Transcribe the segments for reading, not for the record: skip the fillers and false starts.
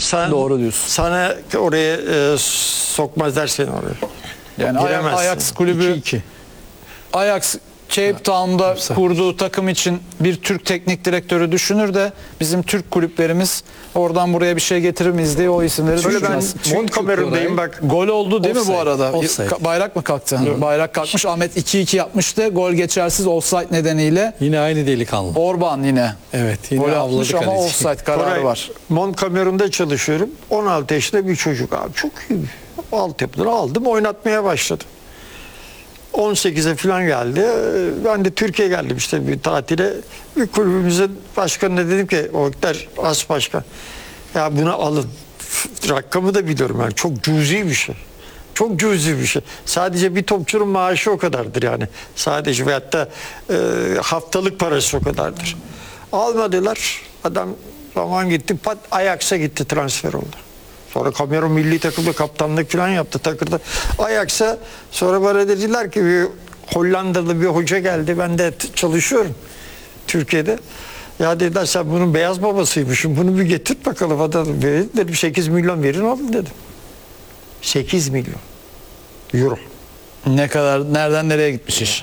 Doğru diyorsun. Sana oraya sokmazlar seni oraya. Yani Giremezsin. Ajax kulübü 2-2. Ajax Cape Town'da kurduğu takım için bir Türk teknik direktörü düşünür de bizim Türk kulüplerimiz oradan buraya bir şey getirir miyiz diye o isimleri Şöyle ben düşünmez. Montgomery'deyim bak. Gol oldu değil mi bu Offside, arada? offside. Bayrak mı kalktı? Bayrak kalkmış. Ahmet 2-2 yapmıştı. Gol geçersiz offside nedeniyle. Yine aynı delikanlı. Orban yine. Evet, yine Gol avladı atmış ama kaleci. offside kararı Koray, var. Montgomery'de çalışıyorum. 16 yaşında bir çocuk abi. Çok iyi. Altyapıları aldım, oynatmaya başladım. 18'e falan geldi. Ben de Türkiye'ye geldim işte bir tatile. Bir kulübümüzün başkanına dedim ki, Ökter As Başkan, ya bunu alın. Rakamı da biliyorum yani. Çok cüzi bir şey. Çok cüzi bir şey. Sadece bir topçunun maaşı o kadardır yani. Sadece veyahut da haftalık parası o kadardır. Almadılar. Adam zaman gitti. Pat Ajax'a gitti, transfer oldu. Sonra Kamerun milli takımda kaptanlık falan yaptı takırda. Ajax'a sonra bana dediler ki bir Hollandalı bir hoca geldi. Ben de çalışıyorum Türkiye'de. Ya dediler sen bunun beyaz babasıymışsın. Bunu bir getir bakalım. Adam dedim 8 milyon verin alın dedim. 8 milyon euro. Ne kadar, nereden nereye gitmiş iş?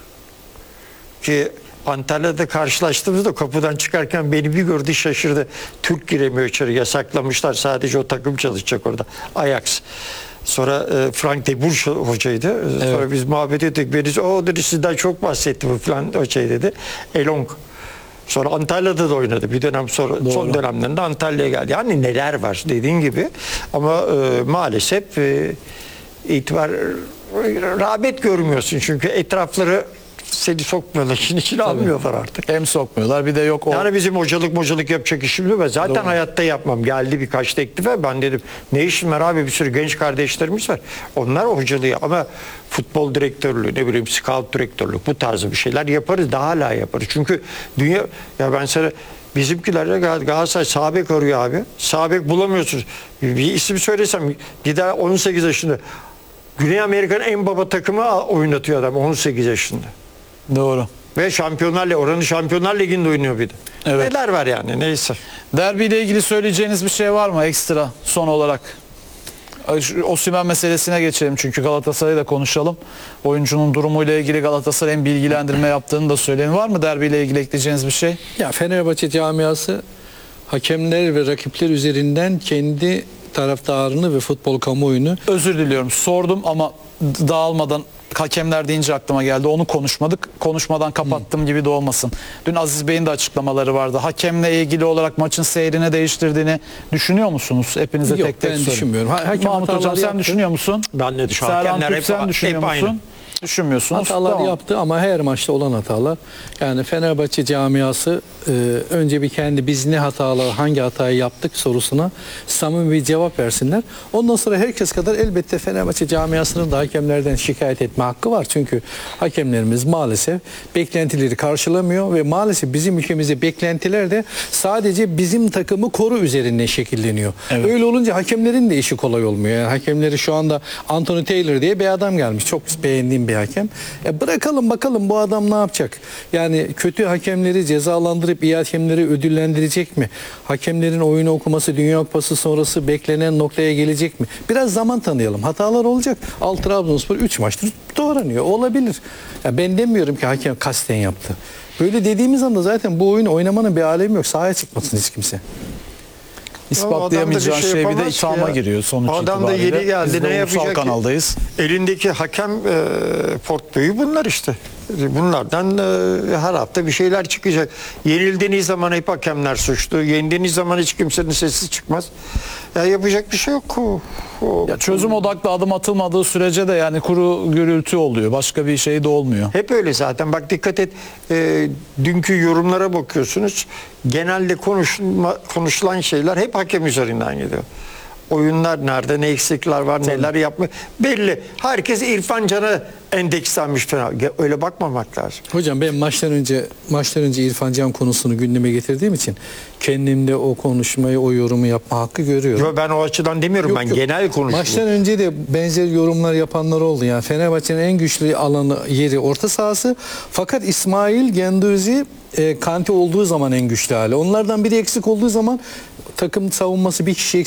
Ki Antalya'da karşılaştığımızda kapıdan çıkarken beni bir gördü, şaşırdı. Türk giremiyor içeri, yasaklamışlar. Sadece o takım çalışacak orada. Ajax. Sonra Frank de Boer hocaydı. Evet. Sonra biz muhabbet ettik. Beni o dedi sizden çok bahsetti bu falan o şey dedi. Elong. Sonra Antalya'da da oynadı. Bir dönem sonra Doğru. son dönemlerinde Antalya'ya geldi. Yani neler var dediğin gibi. Ama maalesef itibar rağbet görmüyorsun. Çünkü etrafları seni sokmuyorlar. İçine almıyorlar artık. Hem sokmuyorlar bir de yok o. Yani bizim hocalık yapacak işim yok. Zaten Doğru. hayatta yapmam. Geldi birkaç teklife. Ben dedim ne işim var abi, bir sürü genç kardeşlerimiz var. Onlar hocalığı ama futbol direktörlüğü, ne bileyim scout direktörlük, bu tarzı bir şeyler yaparız. Daha hala yaparız. Çünkü dünya, ya ben sana bizimkiler Galatasaray sağ bek arıyor abi. Sağ bek bulamıyorsunuz. Bir isim söylesem gider 18 yaşında. Güney Amerika'nın en baba takımı oynatıyor adam 18 yaşında. Doğru. Ve oranın Şampiyonlar Ligi'nde oynuyor bir de. Evet. Neler var yani, neyse. Derbiyle ilgili söyleyeceğiniz bir şey var mı ekstra son olarak? Osimhen meselesine geçelim çünkü Galatasaray'ı da konuşalım. Oyuncunun durumuyla ilgili Galatasaray'ın bilgilendirme yaptığını da söyleyin. Var mı derbiyle ilgili ekleyeceğiniz bir şey? Ya Fenerbahçe camiası hakemler ve rakipler üzerinden kendi taraftarını ve futbol kamuoyunu Özür diliyorum sordum ama dağılmadan hakemler deyince aklıma geldi. Onu konuşmadık. Konuşmadan kapattım gibi de olmasın. Dün Aziz Bey'in de açıklamaları vardı. Hakemle ilgili olarak maçın seyrini değiştirdiğini düşünüyor musunuz? Hepinize yok tek tek ben sorayım. düşünmüyorum. Hakem Mahmut Hocam hatalar sen yaptı. düşünüyor musun? Ben ne düşünüyorum? Serhan Hakemler Türk sen düşünüyor musun? aynı. Düşünmüyorsunuz. Hatalar Tamam. yaptı ama her maçta olan hatalar. Yani Fenerbahçe camiası önce bir kendi biz ne hatalar, hangi hatayı yaptık sorusuna samimi bir cevap versinler. Ondan sonra herkes kadar elbette Fenerbahçe camiasının da hakemlerden şikayet etme hakkı var. Çünkü hakemlerimiz maalesef beklentileri karşılamıyor ve maalesef bizim ülkemizde beklentiler de sadece bizim takımı koru üzerinden şekilleniyor. Evet. Öyle olunca hakemlerin de işi kolay olmuyor. Yani hakemleri şu anda Anthony Taylor diye bir adam gelmiş. Çok beğendiğim bir hakem. Bırakalım bakalım bu adam ne yapacak? Yani kötü hakemleri cezalandırıp iyi hakemleri ödüllendirecek mi? Hakemlerin oyunu okuması Dünya Kupası sonrası beklenen noktaya gelecek mi? Biraz zaman tanıyalım. Hatalar olacak. Trabzonspor 3 maçtır doğranıyor. Olabilir. Ya ben demiyorum ki hakem kasten yaptı. Böyle dediğimiz anda zaten bu oyunu oynamanın bir alemi yok. Sahaya çıkmasın hiç kimse. İspatlayamayacağın şey bir de yapamaz ki ithama ya. giriyor sonuç Adam da itibariyle. yeni geldi, Biz de ne ulusal yapacak ki? kanaldayız. Elindeki hakem portföyü bunlar işte. Bunlardan her hafta bir şeyler çıkacak. Yenildiğiniz zaman hep hakemler suçlu. Yendiğiniz zaman hiç kimsenin sesi çıkmaz. Ya yapacak bir şey yok. Ya çözüm odaklı adım atılmadığı sürece de yani kuru gürültü oluyor. Başka bir şey de olmuyor. Hep öyle zaten. Bak dikkat et. Dünkü yorumlara bakıyorsunuz. Genelde konuşulan şeyler hep hakem üzerinden gidiyor. Oyunlar nerede, ne eksikler var, neler yapmıyor. Belli. Herkes İrfan Can'a endekslenmiş falan. Öyle bakmamak lazım. Hocam ben maçtan önce İrfan Can konusunu gündeme getirdiğim için kendimde o konuşmayı, o yorumu yapma hakkı görüyorum. Yo, ben o açıdan demiyorum. Yok, ben yok. genel konuşuyorum. Maçtan önce de benzer yorumlar yapanlar oldu. Yani Fenerbahçe'nin en güçlü alanı yeri orta sahası. Fakat İsmail Genduzi Kante olduğu zaman en güçlü hali. Onlardan biri eksik olduğu zaman takım savunması bir kişi